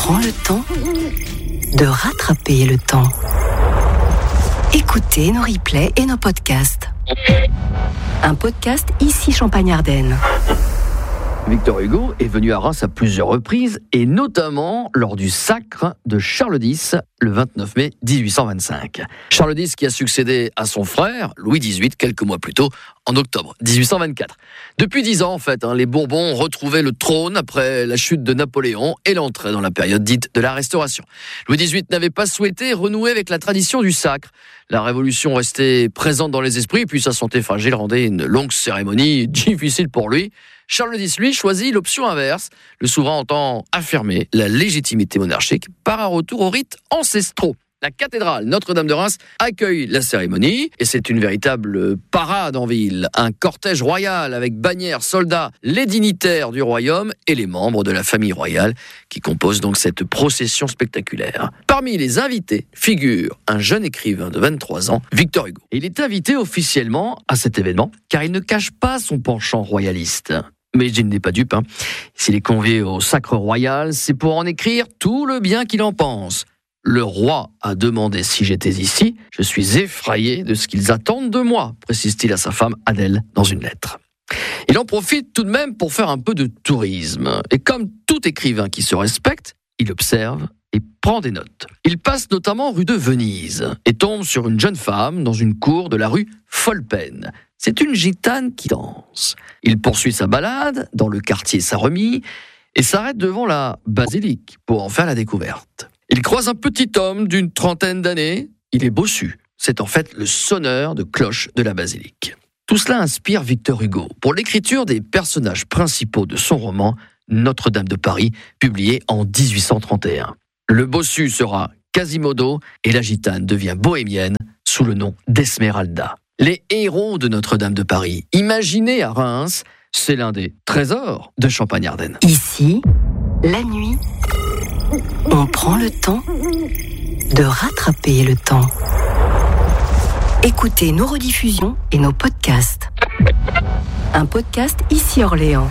prend le temps de rattraper le temps. Écoutez nos replays et nos podcasts. Un podcast ici Champagne-Ardenne. Victor Hugo est venu à Reims à plusieurs reprises, et notamment lors du sacre de Charles X, le 29 mai 1825. Charles X qui a succédé à son frère, Louis XVIII, quelques mois plus tôt, en octobre 1824. Depuis 10 ans, en fait, les Bourbons ont retrouvé le trône après la chute de Napoléon et l'entrée dans la période dite de la Restauration. Louis XVIII n'avait pas souhaité renouer avec la tradition du sacre. La Révolution restait présente dans les esprits, puis sa santé fragile rendait une longue cérémonie difficile pour lui. Charles X, lui, choisit l'option inverse. Le souverain entend affirmer la légitimité monarchique par un retour aux rites ancestraux. La cathédrale Notre-Dame de Reims accueille la cérémonie et c'est une véritable parade en ville. Un cortège royal avec bannières, soldats, les dignitaires du royaume et les membres de la famille royale qui composent donc cette procession spectaculaire. Parmi les invités figure un jeune écrivain de 23 ans, Victor Hugo. Il est invité officiellement à cet événement car il ne cache pas son penchant royaliste. Mais il n'est pas dupe. S'il est convié au sacre royal, c'est pour en écrire tout le bien qu'il en pense. Le roi a demandé si j'étais ici. Je suis effrayé de ce qu'ils attendent de moi, précise-t-il à sa femme Adèle dans une lettre. Il en profite tout de même pour faire un peu de tourisme. Et comme tout écrivain qui se respecte, il observe et prend des notes. Il passe notamment rue de Venise et tombe sur une jeune femme dans une cour de la rue Folpen. C'est une gitane qui danse. Il poursuit sa balade dans le quartier Saint-Remy et s'arrête devant la basilique pour en faire la découverte. Il croise un petit homme d'une trentaine d'années. Il est bossu. C'est en fait le sonneur de cloche de la basilique. Tout cela inspire Victor Hugo pour l'écriture des personnages principaux de son roman Notre-Dame de Paris, publié en 1831. Le bossu sera Quasimodo et la gitane devient bohémienne sous le nom d'Esmeralda. Les héros de Notre-Dame de Paris, imaginés à Reims, c'est l'un des trésors de Champagne-Ardenne. Ici, la nuit, on prend le temps de rattraper le temps. Écoutez nos rediffusions et nos podcasts. Un podcast ici Orléans.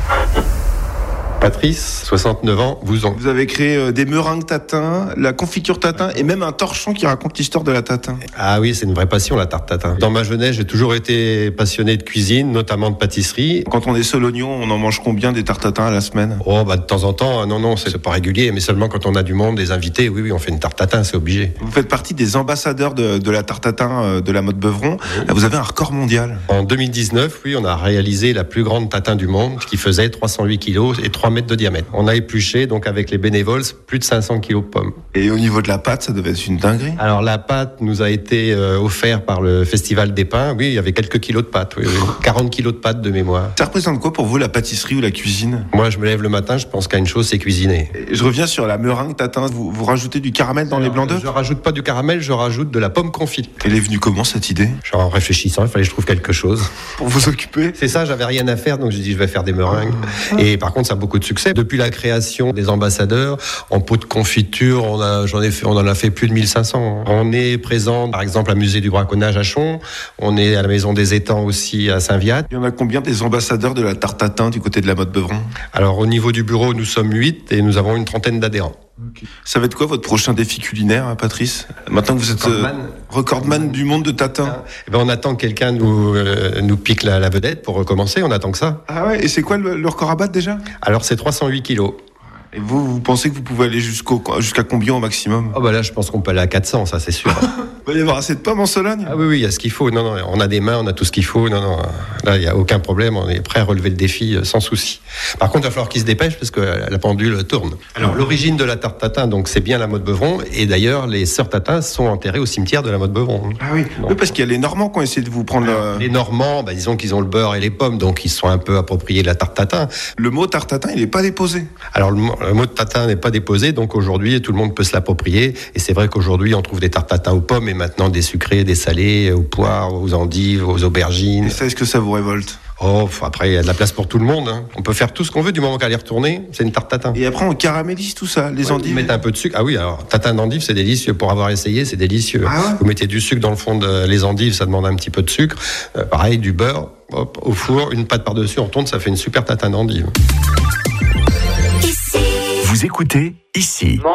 Patrice, 69 ans, Vous avez créé des meringues tatin, la confiture tatin et même un torchon qui raconte l'histoire de la tatin. Ah oui, c'est une vraie passion, la tarte tatin. Dans ma jeunesse, j'ai toujours été passionné de cuisine, notamment de pâtisserie. Quand on est seul oignon, on en mange combien des tartes tatin à la semaine? De temps en temps, non, c'est pas régulier, mais seulement quand on a du monde, des invités, oui, on fait une tarte tatin, c'est obligé. Vous faites partie des ambassadeurs de la tarte tatin de la mode Beuvron. Oui. Vous avez un record mondial. En 2019, oui, on a réalisé la plus grande tatin du monde, qui faisait 308 kilos et 3 mètres de diamètre. On a épluché, donc avec les bénévoles, plus de 500 kilos de pommes. Et au niveau de la pâte, ça devait être une dinguerie. Alors la pâte nous a été offerte par le Festival des Pains. Oui, il y avait quelques kilos de pâte. Oui. 40 kilos de pâte de mémoire. Ça représente quoi pour vous, la pâtisserie ou la cuisine? Moi, je me lève le matin, je pense qu'à une chose, c'est cuisiner. Et je reviens sur la meringue tatin. Vous rajoutez du caramel dans les blancs d'œufs? Je rajoute pas du caramel, je rajoute de la pomme confite. Elle est venue comment, cette idée? En réfléchissant, il fallait que je trouve quelque chose. Pour vous occuper? C'est ça, j'avais rien à faire, donc j'ai dit je vais faire des meringues. Et par contre, ça a beaucoup de succès. Depuis la création des ambassadeurs, en pot de confiture, on en a fait plus de 1500. On est présent, par exemple, à Musée du Braconnage à Chon. On est à la Maison des Étangs aussi à Saint-Viat. Il y en a combien des ambassadeurs de la tarte tatin du côté de la mode Beuvron? Alors, au niveau du bureau, nous sommes 8 et nous avons une trentaine d'adhérents. Okay. Ça va être quoi votre prochain défi culinaire, Patrice? Maintenant que vous êtes recordman du monde de tatin. On attend que quelqu'un nous pique la vedette pour recommencer, on attend que ça. Ah ouais, et c'est quoi le record à battre déjà? Alors c'est 308 kilos. Et vous pensez que vous pouvez aller jusqu'à combien au maximum? Là, je pense qu'on peut aller à 400, ça c'est sûr. Il va y avoir assez de pommes en Sologne? Ah oui, il y a ce qu'il faut. Non, on a des mains, on a tout ce qu'il faut. Non, là, il n'y a aucun problème. On est prêt à relever le défi sans souci. Par contre, il va falloir qu'il se dépêche parce que la pendule tourne. Alors, l'origine de la tarte tatin, donc, c'est bien la mode Beuvron. Et d'ailleurs, les sœurs Tatin sont enterrées au cimetière de la mode Beuvron. Ah oui, donc, oui, parce qu'il y a les Normands qui ont essayé de vous prendre... Les Normands, disons qu'ils ont le beurre et les pommes, donc ils sont un peu appropriés de la tarte tatin. Le mot tarte tatin, il n'est pas déposé. Alors, le mot de tatin n'est pas déposé, donc aujourd'hui, tout le monde peut se l'approprier. Et c'est vrai qu'aujourd'hui, on trouve des tartes tatin aux pommes et maintenant des sucrés, des salés, aux poires, aux endives, aux aubergines. Et ça, est-ce que ça vous révolte? Après, il y a de la place pour tout le monde. On peut faire tout ce qu'on veut du moment qu'à les retourner. C'est une tarte tatin. Et après, on caramélise tout ça, les endives. Vous mettez un peu de sucre. Ah oui, alors, tatin d'endives, c'est délicieux. Pour avoir essayé, c'est délicieux. Ah ouais? Vous mettez du sucre dans le fond les endives, ça demande un petit peu de sucre. Pareil, du beurre, au four, une pâte par-dessus, on tourne, ça fait une super tatin d'endives. Vous écoutez Ici.